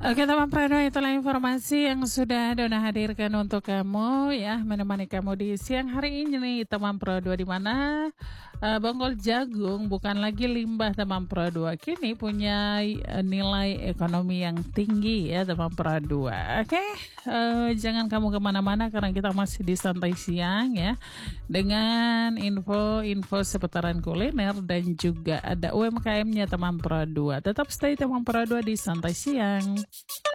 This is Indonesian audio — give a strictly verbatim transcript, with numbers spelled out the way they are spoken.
Oke teman Prado, itulah informasi yang sudah Dona hadirkan untuk kamu ya, menemani kamu di siang hari ini nih teman Pro dua, di mana uh, bonggol jagung bukan lagi limbah teman Pro dua, kini punya uh, nilai ekonomi yang tinggi ya teman Pro dua. Oke, uh, jangan kamu kemana-mana karena kita masih di santai siang ya, dengan info-info seputaran kuliner dan juga ada U M K M-nya teman Pro dua. Tetap stay teman Pro dua di santai siang.